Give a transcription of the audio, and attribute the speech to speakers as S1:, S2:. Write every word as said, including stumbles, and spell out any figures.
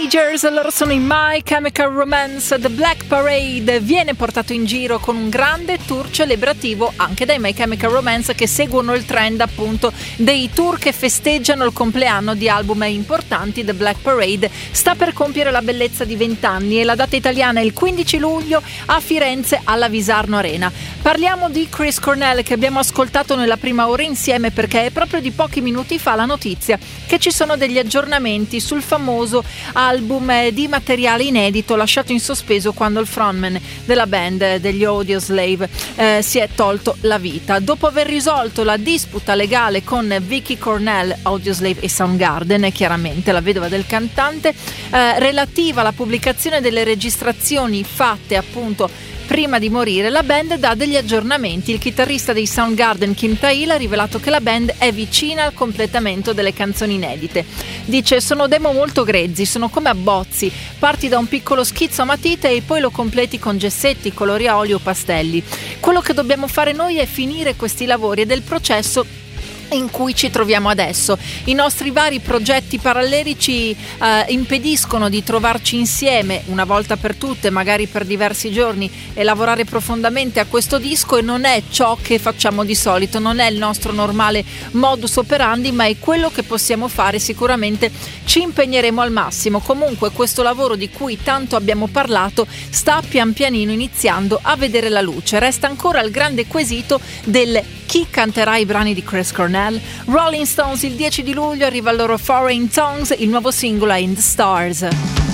S1: Teenagers, loro sono i My Chemical Romance. The Black Parade viene portato in giro con un grande tour celebrativo anche dai My Chemical Romance, che seguono il trend appunto dei tour che festeggiano il compleanno di album importanti. The Black Parade sta per compiere la bellezza di venti anni e la data italiana è il quindici luglio a Firenze alla Visarno Arena. Parliamo di Chris Cornell, che abbiamo ascoltato nella prima ora insieme, perché è proprio di pochi minuti fa la notizia che ci sono degli aggiornamenti sul famoso album di materiale inedito lasciato in sospeso quando il frontman della band degli Audioslave eh, si è tolto la vita. Dopo aver risolto la disputa legale con Vicky Cornell, Audioslave e Soundgarden, chiaramente la vedova del cantante, eh, relativa alla pubblicazione delle registrazioni fatte appunto prima di morire, la band dà degli aggiornamenti. Il chitarrista dei Soundgarden, Kim Thayil, ha rivelato che la band è vicina al completamento delle canzoni inedite. Dice: sono demo molto grezzi, sono come abbozzi, parti da un piccolo schizzo a matita e poi lo completi con gessetti, colori a olio o pastelli. Quello che dobbiamo fare noi è finire questi lavori ed è il processo in cui ci troviamo adesso. I nostri vari progetti paralleli ci eh, impediscono di trovarci insieme una volta per tutte, magari per diversi giorni, e lavorare profondamente a questo disco, e non è ciò che facciamo di solito, non è il nostro normale modus operandi, ma è quello che possiamo fare. Sicuramente ci impegneremo al massimo. Comunque questo lavoro di cui tanto abbiamo parlato sta pian pianino iniziando a vedere la luce. Resta ancora il grande quesito del chi canterà i brani di Chris Cornell. Rolling Stones il dieci di luglio arriva il loro Foreign Tongues, il nuovo singolo è In the Stars.